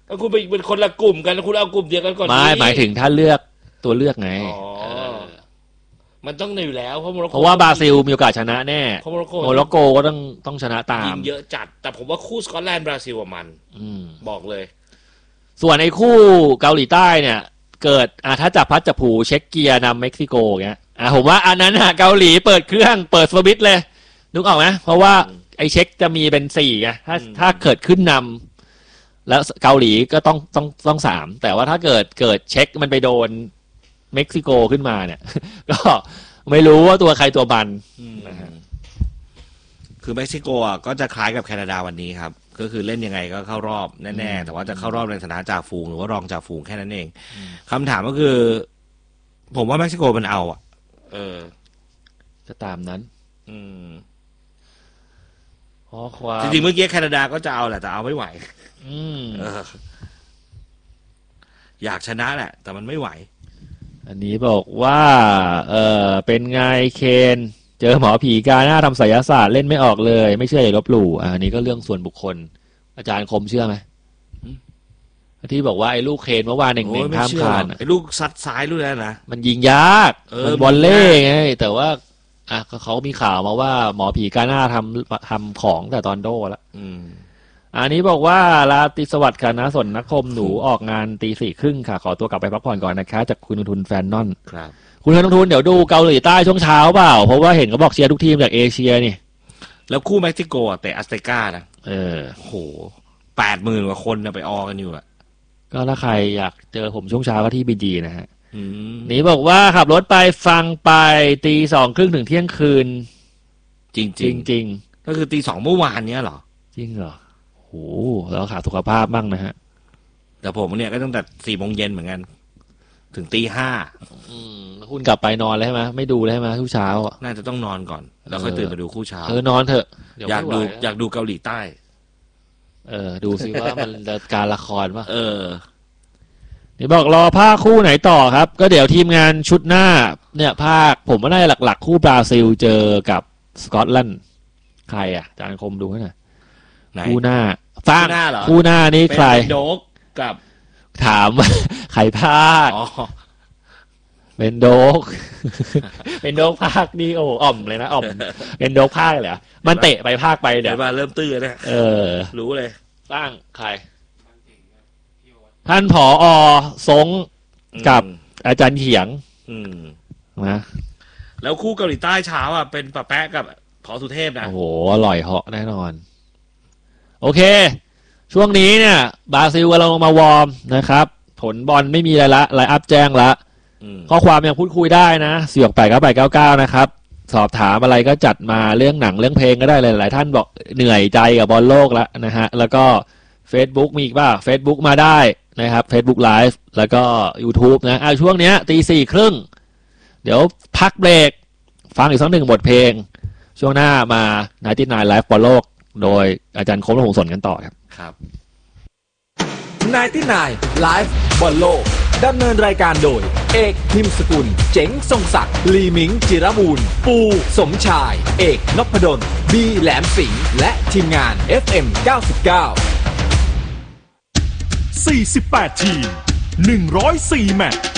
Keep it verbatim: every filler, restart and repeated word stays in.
ก็คุณเป็นคนละกลุ่มกันคุณเอากลุ่มเดียวกันก่อนไม่หมายถึงถ้าเลือกตัวเลือกไงมันต้องอยู่แล้วเพราะโมร็อกโกเพราะว่าบราซิลมีโอกาสชนะแน่เพราะโมร็อกโกโมร็อกโกก็ต้องต้องชนะตามยิงเยอะจัดแต่ผมว่าคู่สกอตแลนด์บราซิลมันบอกเลยส่วนไอ้คู่เกาหลีใต้เนี่ยเกิดอ่ะถ้าจับพัดจับผูเช็กเกียนำเม็กซิโกเงี้ยอ่ะผมว่าอันนั้นอะเกาหลีเปิดเครื่องเปิดสวิตช์เลยนึกออกไหมเพราะว่าไอ้เช็กจะมีเป็นสี่ไงถ้าถ้าเกิดขึ้นนำแล้วเกาหลีก็ต้องต้องต้องสามแต่ว่าถ้าเกิดเกิดเช็กมันไปโดนเม็กซิโกขึ้นมาเนี่ยก็ไม่รู้ว่าตัวใครตัวมันนะฮะคือเม็กซิโกอ่ะก็จะคล้ายกับแคนาดาวันนี้ครับก็คือเล่นยังไงก็เข้ารอบแน่ๆแต่ว่าจะเข้ารอบในฐานะจ่าฝูงหรือว่ารองจ่าฝูงแค่นั้นเองคำถามก็คือผมว่าเม็กซิโกมันเอาอ่ะเออจะตามนั้นอืมเพราะความจริงๆเมื่อกี้แคนาดาก็จะเอาแหละแต่เอาไม่ไหวอืมเอออยากชนะแหละแต่มันไม่ไหวอันนี้บอกว่าเออเป็นไงเคนเจอหมอผีกาหน้าทำไสยศาสตร์เล่นไม่ออกเลยไม่เชื่ออย่าลบหลู่อันนี้ก็เรื่องส่วนบุคคลอาจารย์คมเชื่อไหมที่บอกว่าไอ้ลูกเคนเมื่อวานเน่งๆข้ามคานไอ้ลูกซัดซ้ายลูกนั้นนะมันยิงยากมันบอลเล่ไงแต่ว่าอ่ะเขามีข่าวมาว่าหมอผีกาหน้าทำทำของแต่ตอนโดแล้วอันนี้บอกว่าราตรีสวัสดิ์ค่ะนะสนนักคมหนูออกงานตีสี่ครึ่งค่ะขอตัวกลับไปพักผ่อนก่อนนะคะจากคุณทุนแฟนนอนครับคุณธนทุนเดี๋ยวดูเกาหลีใต้ช่วงเช้าเปล่าเพราะว่าเห็นเขาบอกเชียร์ทุกทีมจากเอเชียนี่แล้วคู่เม็กซิโกแต่อัสเตกานะเออโหแปดหมื่นกว่าคนไปออกันอยู่อะก็ถ้าใครอยากเจอผมช่วงเช้าก็ที่บีจีนะฮะนี่บอกว่าขับรถไปฟังไปตีสองครึ่งถึงเที่ยงคืนจริงจริงจริงก็คือตีสองเมื่อวานเนี้ยเหรอจริงเหรอโหแล้วขาดสุขภาพบ้างนะฮะแต่ผมเนี่ยก็ตั้งแต่สี่โมงเย็นเหมือนกันถึงตีห้าคุณกลับไปนอนเลยใช่ไหมไม่ดูเลยใช่ไหมทุกเช้าน่าจะต้องนอนก่อนแล้วค่อยตื่นมาดูคู่เช้าเออนอนเถอะอยากดูอยากดูเกาหลีใต้เออดูสิว่ามันจะการละครป่ะเออนี่บอกรอภาคคู่ไหนต่อครับก็เดี๋ยวทีมงานชุดหน้าเนี่ยภาคผมว่าได้หลักๆคู่บราซิลเจอกับสกอตแลนด์ใครอ่ะอาจารย์คมดูให้หน่อยคู่หน้าฟังคู่หน้านี้ใครโดกกับถามใครภาคเป็นโดกเป็นโดกภาคนี่โอ้อ่อมเลยนะอ่อมเป็นโดกภาคเลยเหรอมันเตะไปภาคไปเดี๋ยวมาเริ่มตื้อนะเออรู้เลยสร้างใครท่านผอสงกับอาจารย์เขียงนะแล้วคู่เกาหลีใต้เช้าอ่ะเป็นปะแปะกับผอสุเทพนะโอ้โหอร่อยเหาะแน่นอนโอเคช่วงนี้เนี่ยบราซิลกำลังมาวอร์มนะครับผลบอลไม่มีอะไรละไลน์อัพแจ้งละข้อความยังพูดคุยได้นะสี่ หก แปด เก้า แปด เก้า เก้านะครับสอบถามอะไรก็จัดมาเรื่องหนังเรื่องเพลงก็ได้เลยหลายท่านบอกเหนื่อยใจกับบอลโลกแล้วนะฮะแล้วก็ Facebook มีอีกป่ะ Facebook มาได้นะครับ Facebook Live แล้วก็ YouTube นะอ่ะช่วงเนี้ยตีสี่ครึ่งเดี๋ยวพักเบรกฟังอีกสักหนึ่งบทเพลงช่วงหน้ามาไนน์ตี้ไนน์ Live บอลโลกโดยอาจารย์คมและหงสนกันต่อครับครับไนน์ตี้ไนน์ Live บอลโลกดำเนินรายการโดยเอกพิมพ์สกุลเจ๋งทรงศักดิ์ลีมิงจิรบูรณ์ปูสมชายเอกนพดลบีแหลมสิงห์และทีมงาน เอฟ เอ็ม เก้าสิบเก้าสี่สิบแปด ทีม หนึ่งร้อยสี่ แมตช์